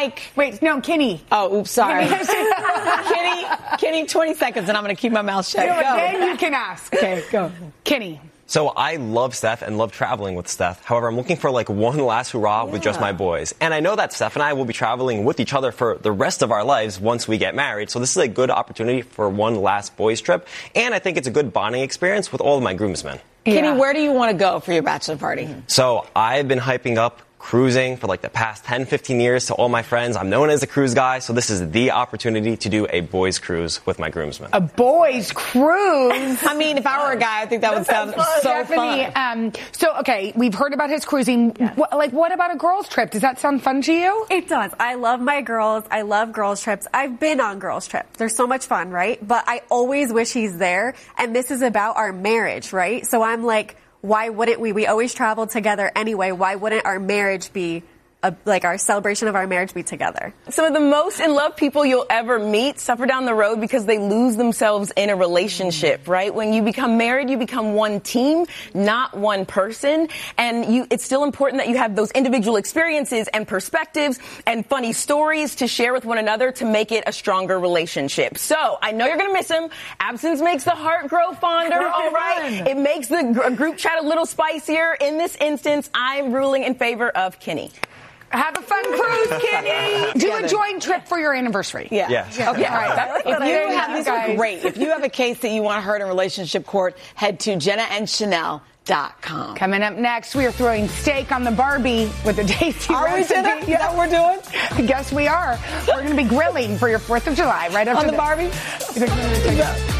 Mike. Wait, no, Kenny. Oh, oops, sorry. Kenny, 20 seconds, and I'm going to keep my mouth shut. Go. Then you can ask. Okay, go. Kenny. So I love Steph and love traveling with Steph. However, I'm looking for like one last hurrah with just my boys. And I know that Steph and I will be traveling with each other for the rest of our lives once we get married. So this is a good opportunity for one last boys trip. And I think it's a good bonding experience with all of my groomsmen. Yeah. Kenny, where do you want to go for your bachelor party? So I've been hyping up cruising for like the past 10, 15 years to all my friends. I'm known as a cruise guy, so this is the opportunity to do a boys cruise with my groomsmen. A boys cruise? I mean, if I were a guy, I think that would sound so fun. So, okay, we've heard about his cruising. Yes. What about a girls' trip? Does that sound fun to you? It does. I love my girls. I love girls' trips. I've been on girls' trips. They're so much fun, right? But I always wish he's there, and this is about our marriage, right? So I'm like, why wouldn't we? We always travel together anyway. Why wouldn't our marriage be, our celebration of our marriage be together? Some of the most in love people you'll ever meet suffer down the road because they lose themselves in a relationship, right? When you become married, you become one team, not one person. And it's still important that you have those individual experiences and perspectives and funny stories to share with one another to make it a stronger relationship. So I know you're going to miss him. Absence makes the heart grow fonder, all right? It makes the group chat a little spicier. In this instance, I'm ruling in favor of Kenny. Have a fun cruise, Kenny. Do a joint trip for your anniversary. Yeah. Yes. Okay. All right. These are great. If you have a case that you want heard in relationship court, head to JennaandChanel.com. Coming up next, we are throwing steak on the Barbie with a tasty recipe. Is that what we're doing? I guess we are. We're going to be grilling for your 4th of July right after on the Barbie.